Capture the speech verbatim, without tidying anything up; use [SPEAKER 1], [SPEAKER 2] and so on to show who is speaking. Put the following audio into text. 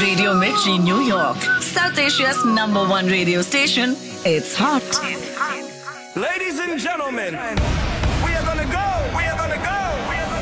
[SPEAKER 1] Radio Mirchi, New York, South Asia's number one radio station. It's hot.
[SPEAKER 2] Ladies and gentlemen, we are gonna go, we are gonna go, we are gonna